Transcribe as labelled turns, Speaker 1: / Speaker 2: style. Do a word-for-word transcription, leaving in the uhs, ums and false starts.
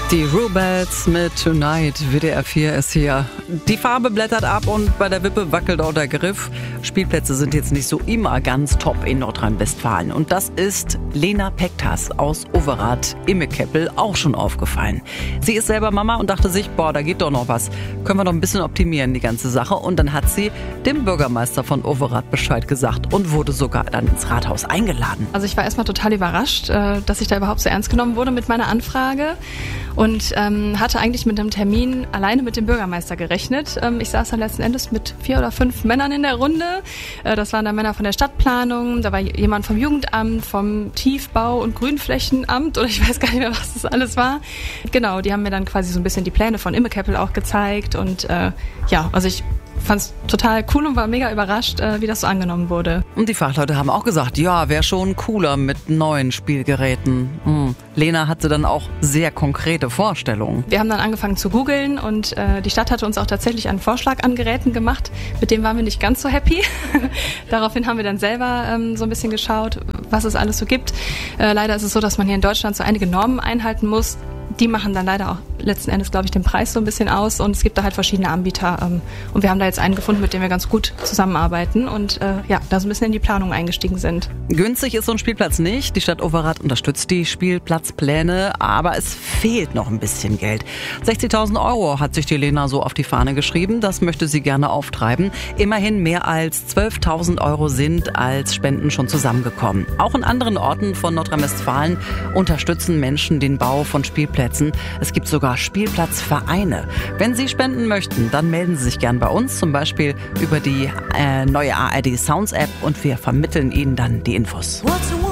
Speaker 1: Die Rubels mit Tonight, W D R vier ist hier. Die Farbe blättert ab und bei der Wippe wackelt auch der Griff. Spielplätze sind jetzt nicht so immer ganz top in Nordrhein-Westfalen. Und das ist Lena Pektas aus Overath Immekeppel auch schon aufgefallen. Sie ist selber Mama und dachte sich, boah, da geht doch noch was. Können wir doch ein bisschen optimieren, die ganze Sache. Und dann hat sie dem Bürgermeister von Overath Bescheid gesagt und wurde sogar dann ins Rathaus eingeladen.
Speaker 2: Also ich war erstmal total überrascht, dass ich da überhaupt so ernst genommen wurde mit meiner Anfrage. Und ähm, hatte eigentlich mit einem Termin alleine mit dem Bürgermeister gerechnet. Ähm, ich saß dann letzten Endes mit vier oder fünf Männern in der Runde. Äh, das waren dann Männer von der Stadtplanung, da war jemand vom Jugendamt, vom Tiefbau- und Grünflächenamt oder ich weiß gar nicht mehr, was das alles war. Genau, die haben mir dann quasi so ein bisschen die Pläne von Immekeppel auch gezeigt. Und äh, ja, also ich fand's total cool und war mega überrascht, äh, wie das so angenommen wurde.
Speaker 1: Und die Fachleute haben auch gesagt, ja, wäre schon cooler mit neuen Spielgeräten. Hm. Lena hatte dann auch sehr konkrete Vorstellungen.
Speaker 2: Wir haben dann angefangen zu googeln und äh, die Stadt hatte uns auch tatsächlich einen Vorschlag an Geräten gemacht. Mit dem waren wir nicht ganz so happy. Daraufhin haben wir dann selber ähm, so ein bisschen geschaut, was es alles so gibt. Äh, leider ist es so, dass man hier in Deutschland so einige Normen einhalten muss. Die machen dann leider auch letzten Endes, glaube ich, den Preis so ein bisschen aus und es gibt da halt verschiedene Anbieter ähm, und wir haben da jetzt einen gefunden, mit dem wir ganz gut zusammenarbeiten und äh, ja, da so ein bisschen in die Planung eingestiegen sind.
Speaker 1: Günstig ist so ein Spielplatz nicht. Die Stadt Overath unterstützt die Spielplatzpläne, aber es fehlt noch ein bisschen Geld. sechzigtausend Euro hat sich die Lena so auf die Fahne geschrieben. Das möchte sie gerne auftreiben. Immerhin mehr als zwölftausend Euro sind als Spenden schon zusammengekommen. Auch in anderen Orten von Nordrhein-Westfalen unterstützen Menschen den Bau von Spielplätzen. Es gibt sogar Spielplatzvereine. Wenn Sie spenden möchten, dann melden Sie sich gern bei uns, zum Beispiel über die äh, neue A R D Sounds App und wir vermitteln Ihnen dann die Infos.